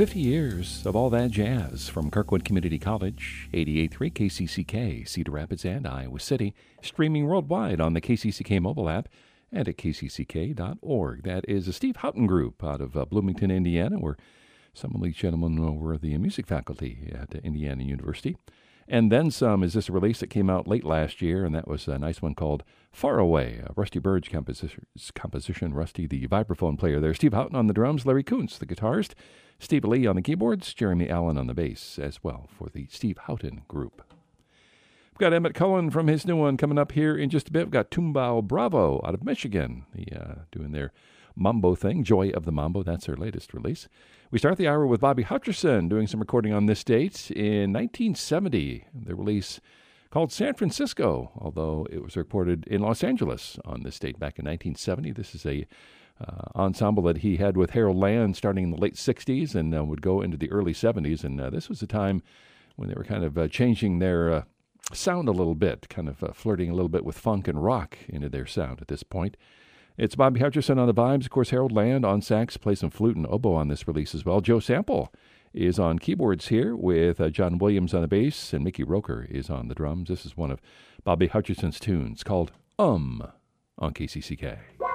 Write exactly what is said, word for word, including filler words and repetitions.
fifty years of all that jazz from Kirkwood Community College, eighty-eight point three K C C K, Cedar Rapids and Iowa City, streaming worldwide on the K C C K mobile app and at k c c k dot org. That is a Steve Houghton group out of uh, Bloomington, Indiana, where some of these gentlemen were the music faculty at uh, Indiana University. And Then Some is this a release that came out late last year, and that was a nice one called Far Away, a Rusty Burge composition. composition. Rusty, the vibraphone player there. Steve Houghton on the drums, Larry Kuntz, the guitarist, Steve Lee on the keyboards, Jeremy Allen on the bass as well for the Steve Houghton group. We've got Emmett Cullen from his new one coming up here in just a bit. We've got Tumbao Bravo out of Michigan, the, uh, doing their Mambo thing, Joy of the Mambo. That's their latest release. We start the hour with Bobby Hutcherson doing some recording on this date in nineteen seventy. The release called San Francisco, although it was recorded in Los Angeles on this date back in nineteen seventy. This is a uh, ensemble that he had with Harold Land starting in the late sixties and uh, would go into the early seventies. And uh, this was a time when they were kind of uh, changing their uh, sound a little bit, kind of uh, flirting a little bit with funk and rock into their sound at this point. It's Bobby Hutcherson on the vibes. Of course, Harold Land on sax, plays some flute and oboe on this release as well. Joe Sample is on keyboards here with uh, John Williams on the bass, and Mickey Roker is on the drums. This is one of Bobby Hutcherson's tunes called Um on K C C K.